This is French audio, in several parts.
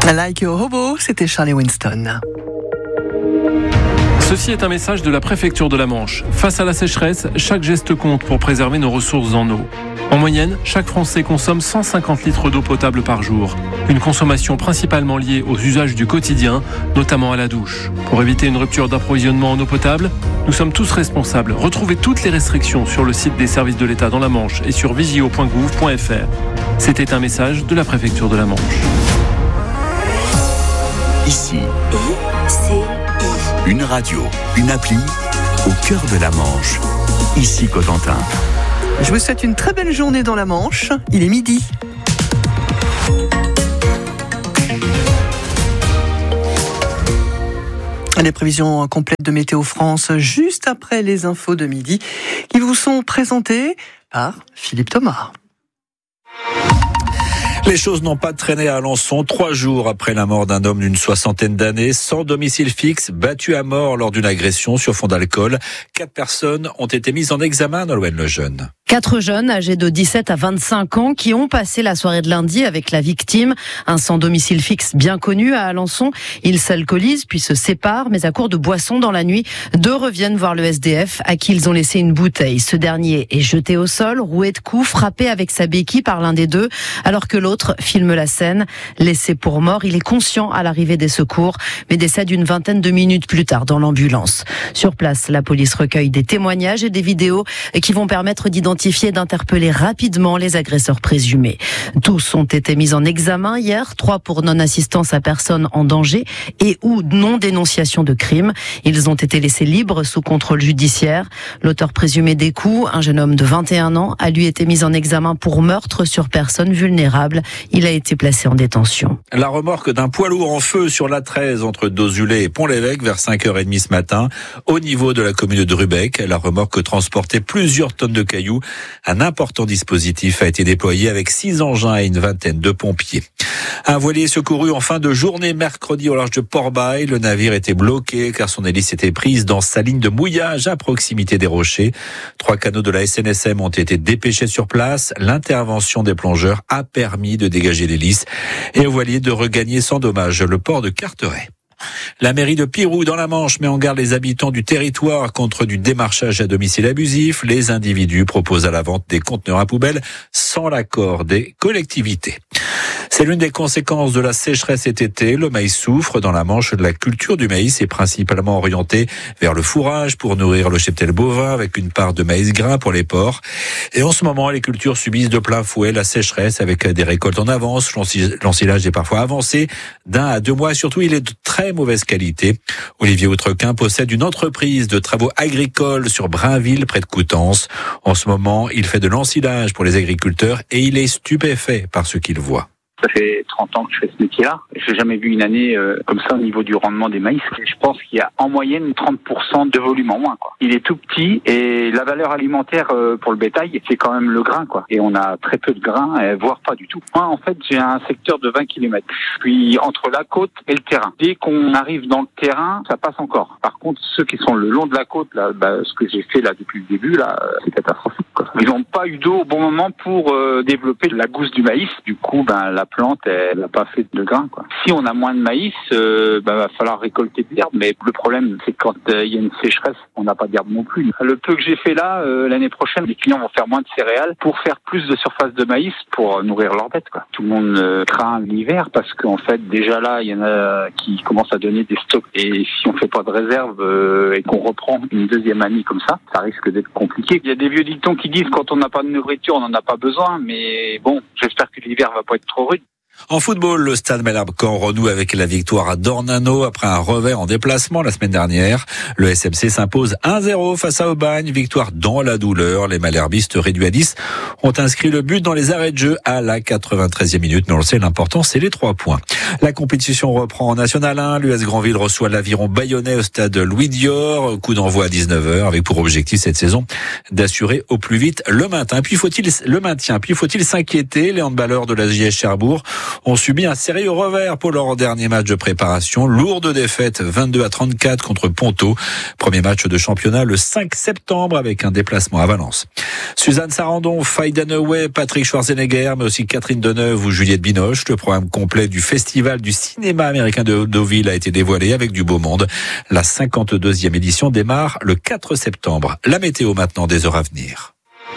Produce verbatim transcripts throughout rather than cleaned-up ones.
Like a Hobo, c'était Charlie Winston. Ceci est un message de la préfecture de la Manche. Face à la sécheresse, chaque geste compte pour préserver nos ressources en eau. En moyenne, chaque Français consomme cent cinquante litres d'eau potable par jour. Une consommation principalement liée aux usages du quotidien, notamment à la douche. Pour éviter une rupture d'approvisionnement en eau potable, nous sommes tous responsables. Retrouvez toutes les restrictions sur le site des services de l'État dans la Manche et sur vigio point gouv point f r. C'était un message de la préfecture de la Manche. Ici, une radio, une appli, au cœur de la Manche. Ici Cotentin. Je vous souhaite une très belle journée dans la Manche. Il est midi. Les prévisions complètes de Météo France juste après les infos de midi qui vous sont présentées par Philippe Thomas. Les choses n'ont pas traîné à Alençon. Trois jours après la mort d'un homme d'une soixantaine d'années, sans domicile fixe, battu à mort lors d'une agression sur fond d'alcool. Quatre personnes ont été mises en examen, Nolwenn Lejeune. Quatre jeunes âgés de dix-sept à vingt-cinq ans qui ont passé la soirée de lundi avec la victime. Un sans domicile fixe bien connu à Alençon. Ils s'alcoolisent puis se séparent, mais à court de boissons dans la nuit, deux reviennent voir le S D F à qui ils ont laissé une bouteille. Ce dernier est jeté au sol, roué de coups, frappé avec sa béquille par l'un des deux, alors que l'autre filme la scène. Laissé pour mort, il est conscient à l'arrivée des secours, mais décède une vingtaine de minutes plus tard dans l'ambulance. Sur place, la police recueille des témoignages et des vidéos qui vont permettre d'identifier et d'interpeller rapidement les agresseurs présumés. Tous ont été mis en examen hier, trois pour non-assistance à personne en danger et ou non-dénonciation de crime. Ils ont été laissés libres sous contrôle judiciaire. L'auteur présumé des coups, un jeune homme de vingt et un ans, a lui été mis en examen pour meurtre sur personne vulnérable. Il a été placé en détention. La remorque d'un poids lourd en feu sur l'A treize entre Dozulé et Pont-l'Évêque vers cinq heures trente ce matin. Au niveau de la commune de Rubec, la remorque transportait plusieurs tonnes de cailloux. Un important dispositif a été déployé avec six engins et une vingtaine de pompiers. Un voilier secouru en fin de journée mercredi au large de Port-Bail. Le navire était bloqué car son hélice était prise dans sa ligne de mouillage à proximité des rochers. Trois canots de la S N S M ont été dépêchés sur place. L'intervention des plongeurs a permis de dégager l'hélice et au voilier de regagner sans dommage le port de Carteret. La mairie de Pirou dans la Manche met en garde les habitants du territoire contre du démarchage à domicile abusif. Les individus proposent à la vente des conteneurs à poubelle sans l'accord des collectivités. C'est l'une des conséquences de la sécheresse cet été. Le maïs souffre. Dans la Manche, de la culture du maïs est principalement orientée vers le fourrage pour nourrir le cheptel bovin avec une part de maïs grain pour les porcs. Et en ce moment, les cultures subissent de plein fouet la sécheresse avec des récoltes en avance. L'ensilage est parfois avancé d'un à deux mois. Surtout, il est de très mauvaise qualité. Olivier Outrequin possède une entreprise de travaux agricoles sur Brainville, près de Coutances. En ce moment, il fait de l'ensilage pour les agriculteurs et il est stupéfait par ce qu'il voit. Ça fait trente ans que je fais ce métier-là. Je n'ai jamais vu une année euh, comme ça au niveau du rendement des maïs. Je pense qu'il y a en moyenne trente pour cent de volume en moins, quoi. Il est tout petit et la valeur alimentaire euh, pour le bétail, c'est quand même le grain, quoi. Et on a très peu de grain, euh, voire pas du tout. Moi, en fait, j'ai un secteur de vingt kilomètres. Puis entre la côte et le terrain. Dès qu'on arrive dans le terrain, ça passe encore. Par contre, ceux qui sont le long de la côte, là, bah, ce que j'ai fait là depuis le début, là, c'est catastrophique, quoi. Ils n'ont pas eu d'eau au bon moment pour euh, développer la gousse du maïs. Du coup, ben la plante, elle n'a pas fait de grain, quoi. Si on a moins de maïs, euh, ben, va falloir récolter de l'herbe. Mais le problème, c'est quand il euh, y a une sécheresse, on n'a pas d'herbe non plus. Le peu que j'ai fait là, euh, l'année prochaine, les clients vont faire moins de céréales pour faire plus de surface de maïs pour euh, nourrir leurs bêtes, quoi. Tout le monde euh, craint l'hiver parce qu'en fait, déjà là, il y en a qui commencent à donner des stocks. Et si on fait pas de réserve euh, et qu'on reprend une deuxième année comme ça, ça risque d'être compliqué. Il y a des vieux dictons qui disent quand on n'a pas de nourriture, on n'en a pas besoin. Mais bon, j'espère que l'hiver va pas être trop rude. En football, le Stade Malherbe-Caen renoue avec la victoire à Dornano après un revers en déplacement la semaine dernière. Le S M C s'impose un zéro face à Aubagne, victoire dans la douleur. Les Malherbistes réduits à dix ont inscrit le but dans les arrêts de jeu à la quatre-vingt-treizième minute. Mais on le sait, l'important, c'est les trois points. La compétition reprend en National un. L'U S Granville reçoit l'Aviron Bayonnais au stade Louis Dior. Coup d'envoi à dix-neuf heures avec pour objectif cette saison d'assurer au plus vite le maintien. Puis faut-il le maintien. Puis faut-il s'inquiéter? Les handballeurs de la J S Cherbourg ont subi un sérieux revers pour leur dernier match de préparation. Lourde défaite vingt-deux à trente-quatre contre Ponto. Premier match de championnat le cinq septembre avec un déplacement à Valence. Suzanne Sarandon, Faye Dunaway, Patrick Schwarzenegger, mais aussi Catherine Deneuve ou Juliette Binoche. Le programme complet du Festival du cinéma américain de Deauville a été dévoilé avec du beau monde. La cinquante-deuxième édition démarre le quatre septembre. La météo maintenant des heures à venir.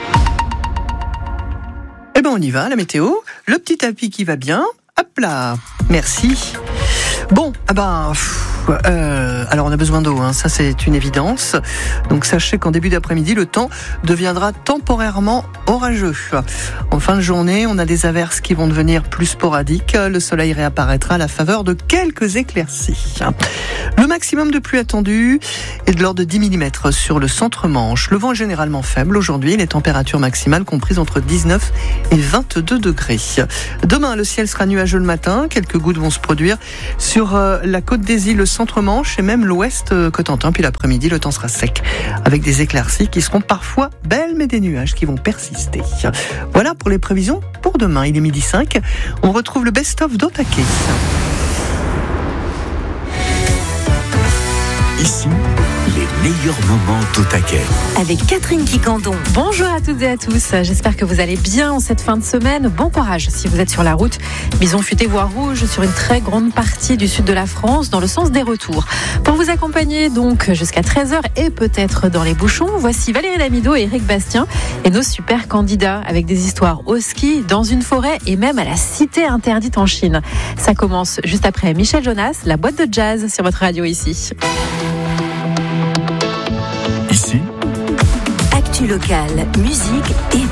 Eh ben on y va, la météo. Le petit tapis qui va bien. Hop là. Merci. Bon, ah ben, pff, euh, alors on a besoin d'eau, hein, ça c'est une évidence. Donc sachez qu'en début d'après-midi, le temps deviendra temporairement orageux. En fin de journée, on a des averses qui vont devenir plus sporadiques. Le soleil réapparaîtra à la faveur de quelques éclaircies. Le maximum de pluie attendu est de l'ordre de dix millimètres sur le centre-Manche. Le vent est généralement faible aujourd'hui. Les températures maximales comprises entre dix-neuf et vingt-deux degrés. Demain, le ciel sera nuageux le matin. Quelques gouttes vont se produire sur la côte des îles, le centre-Manche et même l'ouest Cotentin. Puis l'après-midi, le temps sera sec avec des éclaircies qui seront parfois belles, mais des nuages qui vont persister. Voilà pour les prévisions pour demain. Il est midi cinq. On retrouve le best-of d'Otaké. Ici, les meilleurs moments d'Otaké. Avec Catherine Quicandon. Bonjour à toutes et à tous. J'espère que vous allez bien en cette fin de semaine. Bon courage si vous êtes sur la route. Bison futé voie rouge sur une très grande partie du sud de la France dans le sens des retours. Pour vous accompagner donc jusqu'à treize heures et peut-être dans les bouchons, voici Valérie Damido et Eric Bastien et nos super candidats avec des histoires au ski, dans une forêt et même à la cité interdite en Chine. Ça commence juste après Michel Jonas, la boîte de jazz sur votre radio ici. Ici, Actu locale, musique et